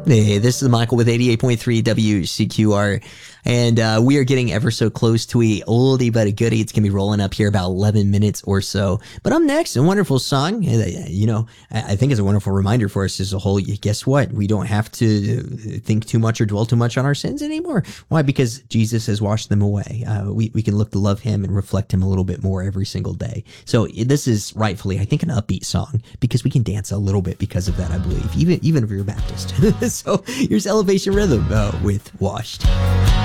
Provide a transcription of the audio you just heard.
Hey, this is Michael with 88.3 WCQR, and we are getting ever so close to a oldie but a goodie. It's going to be rolling up here about 11 minutes or so. But up next, a wonderful song, I think is a wonderful reminder for us as a whole. Guess what? We don't have to think too much or dwell too much on our sins anymore. Why? Because Jesus has washed them away. We can look to love him and reflect him a little bit more every single day. So this is rightfully, I think, an upbeat song because we can dance a little bit because of that, I believe, even if you're a Baptist. So here's Elevation Rhythm with Washed.